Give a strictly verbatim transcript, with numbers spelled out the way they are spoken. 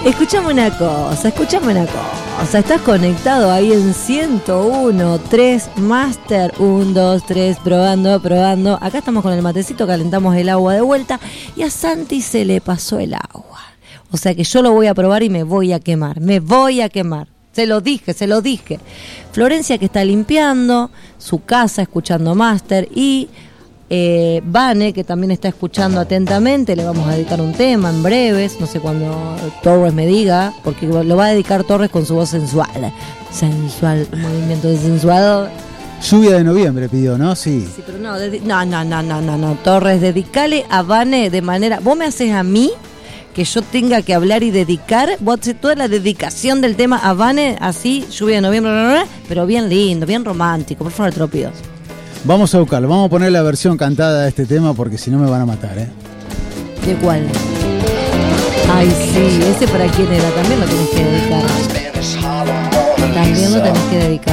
Escuchame una cosa, escuchame una cosa. Estás conectado ahí en ciento uno punto tres Master. uno, dos, tres, probando, probando. Acá estamos con el matecito, calentamos el agua de vuelta. Y a Santi se le pasó el agua. O sea que yo lo voy a probar y me voy a quemar. Me voy a quemar. Se lo dije, se lo dije. Florencia que está limpiando su casa, escuchando Master. Y eh, Vane, que también está escuchando atentamente. Le vamos a dedicar un tema en breves. No sé cuándo Torres me diga, porque lo va a dedicar Torres con su voz sensual. Sensual, un movimiento de sensuado. Lluvia de noviembre pidió, ¿no? Sí. Sí, pero no, dedi- no, no, no, no, no, no. Torres, dedicale a Vane de manera... Vos me haces a mí que yo tenga que hablar y dedicar, vos haces toda la dedicación del tema a Vane, así, lluvia de noviembre, bla, bla, bla, pero bien lindo, bien romántico, por favor, te lo pido. Vamos a buscarlo, vamos a poner la versión cantada de este tema porque si no me van a matar, ¿eh? ¿De cuál? Ay, sí, ese para quién era, también lo tenés que dedicar. También lo tenés que dedicar.